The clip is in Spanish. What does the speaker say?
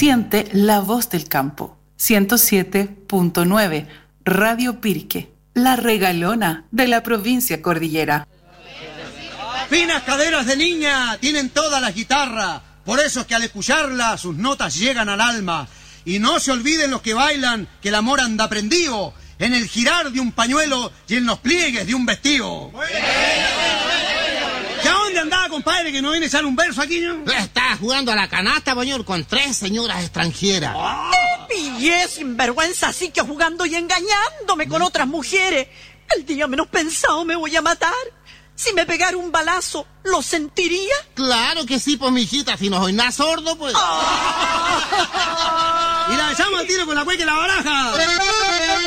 Siente la voz del campo. 107.9 Radio Pirque, la regalona de la provincia cordillera. Finas caderas de niña tienen toda la guitarra. Por eso es que al escucharla sus notas llegan al alma. Y no se olviden los que bailan que el amor anda prendido en el girar de un pañuelo y en los pliegues de un vestido. ¿Y a dónde andaba, compadre, que no viene a echar un verso aquí, no? Estaba jugando a la canasta, señor, con 3 señoras extranjeras. ¡Te pillé, sinvergüenza, así que jugando y engañándome con otras mujeres! El día menos pensado me voy a matar. Si me pegara un balazo, ¿lo sentiría? Claro que sí, pues, mijita, si no soy nada sordo, pues. Y la echamos al tiro con la cueca y la baraja.